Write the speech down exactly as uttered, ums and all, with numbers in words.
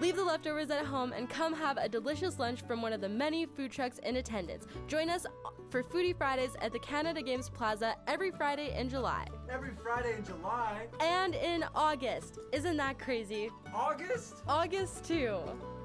Leave the leftovers at home and come have a delicious lunch from one of the many food trucks in attendance. Join us for Foodie Fridays at the Canada Games Plaza every Friday in July. Every Friday in July? And in August. Isn't that crazy? August? August too.